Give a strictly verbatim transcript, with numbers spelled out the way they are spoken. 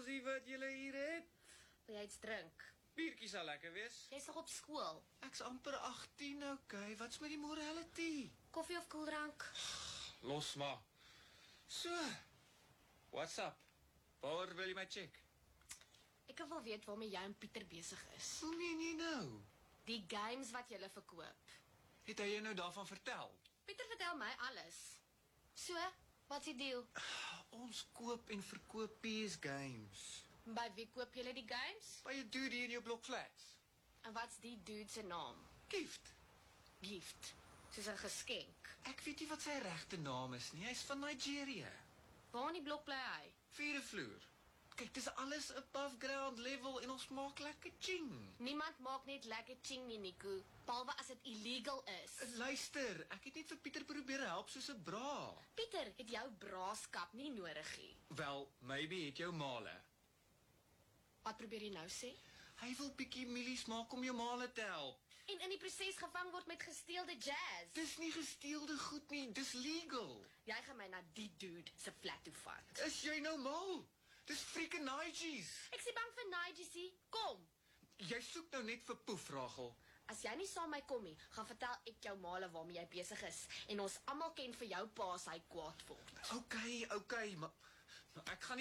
die wat julle hier het. Wil jy iets drink? Biertjie sal lekker wees. Jy's nog op skool. Ek's amper agttien, okay. Wat's met die morality? Koffie of koeldrank? Los maar. So. What's up? Waar wil jy my check? Ek wil weet waarmee jy en Pieter besig is. Hoe meen jy nou? Die games wat julle verkoop. Het hy jou nou daarvan vertel? Pieter vertel my alles. So, wat's die deal? Ons koop en verkoop P S games. By wie koop julle die games? By 'n dude hier in jou blok flats. En wat's die dude se naam? Gift. Gift. Soos 'n geskenk. Ek weet nie wat sy regte naam is nie. Hy's van Nigeria. Waar in die blok bly hy? Vierde vloer. Kyk, dis alles above ground level en ons maak lekker ching. Niemand maak net lekker ching nie, Nico. Behalwe as dit illegal is. Luister, ek het net vir Pieter probeer help soos 'n bra. Pieter het jou braaskap nie nodig nie. Wel, maybe het jou male. Wat probeer jy nou sê? Hy wil bietjie milies maak om jou male te help. En in die proses gevang word met gesteelde jazz. Dis nie gesteelde goed nie, dis legal. Jy gaan my na die dude se flat toe vat. Is jy nou mal? Dis freaking Nigis. Ek sê bang vir Nigesie. Kom. Jy soek nou net vir poef, Rachel. As jy nie saam my kom nie, gaan vertel ek jou male waarmee jy besig is en ons almal ken vir jou pa as hy kwaad word. Okay, okay, maar, maar ek gaan nie